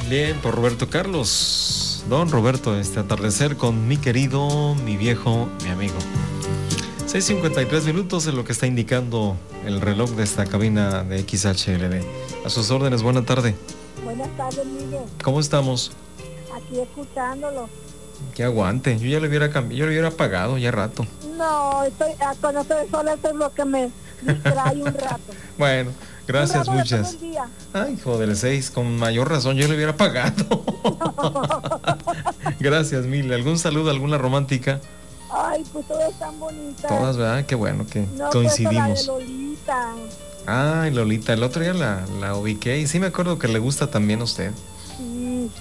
Bien, por Roberto Carlos. Don Roberto, este atardecer con mi querido, mi viejo, mi amigo. 6:53 minutos es lo que está indicando el reloj de esta cabina de XHLD. A sus órdenes, buena tarde. Buenas tardes, Miguel. ¿Cómo estamos? Aquí escuchándolo. Que aguante, yo ya le hubiera apagado ya rato. No, cuando estoy sola, eso es lo que me distrae un rato. Bueno, gracias un rato muchas. Ay, joder, 6, con mayor razón yo le hubiera apagado. Gracias, mil. ¿Algún saludo, alguna romántica? Ay, pues todas están bonitas. Todas, ¿verdad? Qué bueno que no, coincidimos. Pues la de Lolita. Ay, Lolita, el otro día la ubiqué y sí me acuerdo que le gusta también a usted.